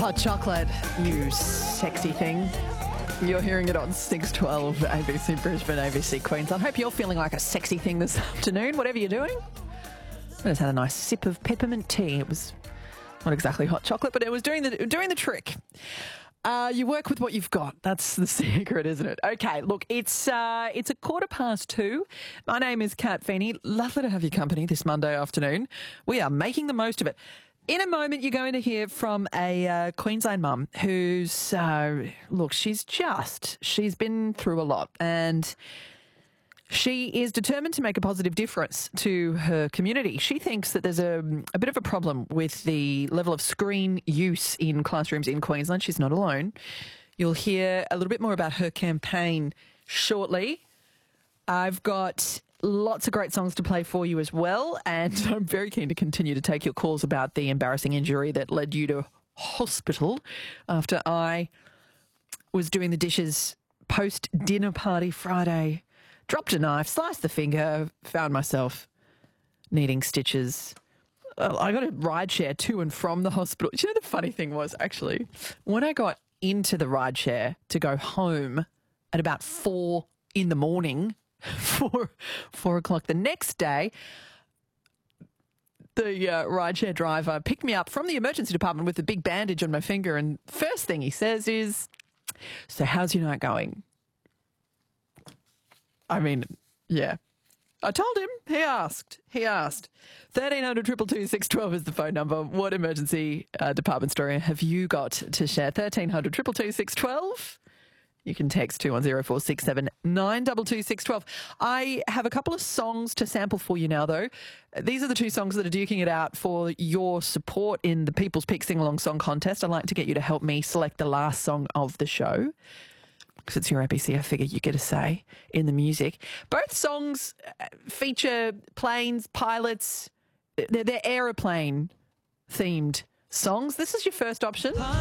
Hot chocolate, you sexy thing. You're hearing it on 612 ABC Brisbane, ABC Queensland. I hope you're feeling like a sexy thing this afternoon, whatever you're doing. I just had a nice sip of peppermint tea. It was not exactly hot chocolate, but it was doing the trick. You work with what you've got. That's the secret, isn't it? Okay, look, it's 2:15. My name is Kat Feeney. Lovely to have your company this Monday afternoon. We are making the most of it. In a moment, you're going to hear from a Queensland mum who's, look, she's been through a lot and she is determined to make a positive difference to her community. She thinks that there's a bit of a problem with the level of screen use in classrooms in Queensland. She's not alone. You'll hear a little bit more about her campaign shortly. I've got lots of great songs to play for you as well, and I'm very keen to continue to take your calls about the embarrassing injury that led you to hospital after I was doing the dishes post-dinner party Friday. Dropped a knife, sliced the finger, found myself needing stitches. I got a ride share to and from the hospital. You know, the funny thing was, actually, when I got into the ride share to go home at about 4 in the morning, 4 o'clock the next day, the rideshare driver picked me up from the emergency department with a big bandage on my finger, and first thing he says is, "So how's your night going?" I mean, yeah. I told him. He asked. 1300 222 612 is the phone number. What emergency department story have you got to share? 1300 222 612. You can text 210467 922 612. I have a couple of songs to sample for you now, though. These are the two songs that are duking it out for your support in the People's Pick Sing-Along Song Contest. I'd like to get you to help me select the last song of the show, because it's your ABC, I figure you get a say in the music. Both songs feature planes, pilots. They're aeroplane-themed songs. This is your first option.